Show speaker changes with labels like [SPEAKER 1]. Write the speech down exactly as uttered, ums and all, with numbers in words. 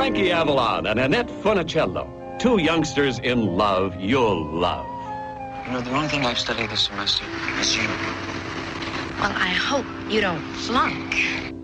[SPEAKER 1] Frankie Avalon and Annette Funicello. Two youngsters in love you'll love.
[SPEAKER 2] You know, the wrong thing I've studied this semester is you.
[SPEAKER 3] Well, I hope you don't flunk.